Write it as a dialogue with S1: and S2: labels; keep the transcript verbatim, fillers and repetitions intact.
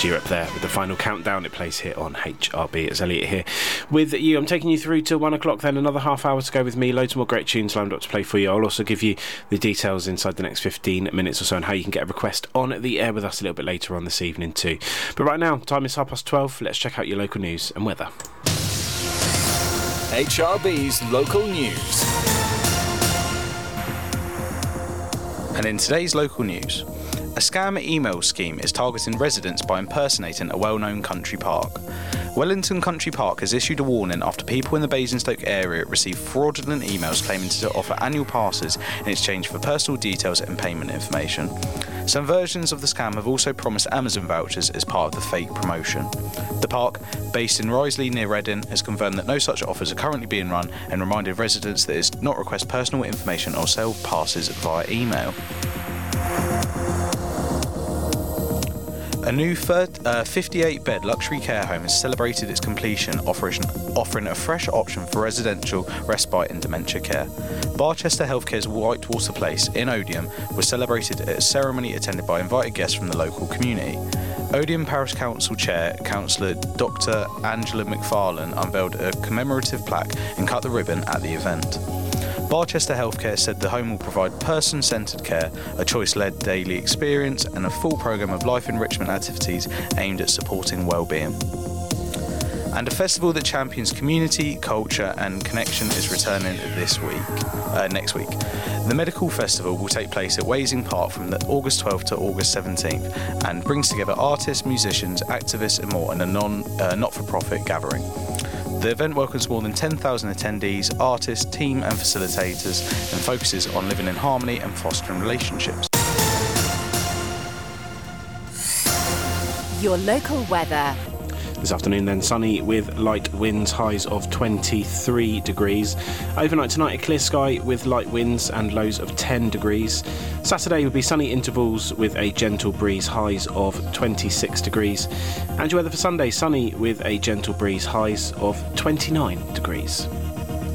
S1: across Europe there with the final countdown. It plays here on H R B. It's Elliot here with you. I'm taking you through to one o'clock, then another half hour to go with me. Loads more great tunes lined up to play for you. I'll also give you the details inside the next fifteen minutes or so on how you can get a request on the air with us a little bit later on this evening too. But right now, time is half past twelve. Let's check out your local news and weather.
S2: H R B's local news.
S3: And in today's local news, a scam email scheme is targeting residents by impersonating a well-known country park. Wellington Country Park has issued a warning after people in the Basingstoke area received fraudulent emails claiming to offer annual passes in exchange for personal details and payment information. Some versions of the scam have also promised Amazon vouchers as part of the fake promotion. The park, based in Risley near Reading, has confirmed that no such offers are currently being run and reminded residents that it does not request personal information or sell passes via email. A new fifty-eight bed luxury care home has celebrated its completion, offering, offering a fresh option for residential respite and dementia care. Barchester Healthcare's Whitewater Place in Odium was celebrated at a ceremony attended by invited guests from the local community. Odium Parish Council Chair, Councillor Doctor Angela McFarlane unveiled a commemorative plaque and cut the ribbon at the event. Barchester Healthcare said the home will provide person-centred care, a choice-led daily experience and a full programme of life enrichment activities aimed at supporting well-being. And a festival that champions community, culture and connection is returning this week, uh, next week. The Medical Festival will take place at Wasing Park from the August twelfth to August seventeenth and brings together artists, musicians, activists and more in a non, uh, not-for-profit gathering. The event welcomes more than ten thousand attendees, artists, team and facilitators and focuses on living in harmony and fostering relationships.
S4: Your local weather.
S1: This afternoon then sunny with light winds, highs of twenty-three degrees. Overnight tonight a clear sky with light winds and lows of ten degrees. Saturday will be sunny intervals with a gentle breeze, highs of twenty-six degrees. And your weather for Sunday, sunny with a gentle breeze, highs of twenty-nine degrees.